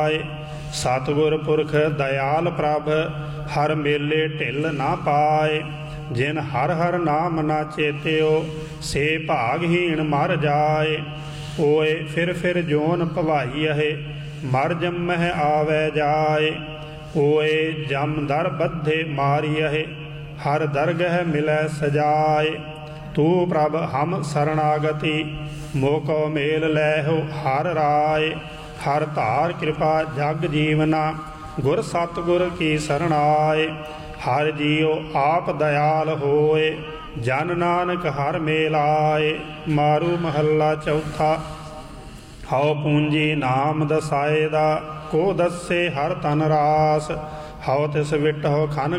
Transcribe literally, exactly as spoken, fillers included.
सतगुर पुरख दयाल प्रभ हर मेले ढिल ना पाए। जिन हर हर नाम ना चेत्यो से भागहीन मर जाए। ओए फिर फिर जोन भवाई है मर जमह आवे जाए। ओए जम दर बद्धे मारी है हर दरगह मिलै सजाए। तू प्रभ हम शरणागति मोको मेल लैहो हर राय। हर धार कृपा जग जीवना गुर सतगुर की शरणाए। हर जियो आप दयाल होए जन नानक हर मेलाए। मारू महला चौथा। हौ पूंजी नाम दसाए दा को दसे हर तन रास। हौ तिस विटहो खन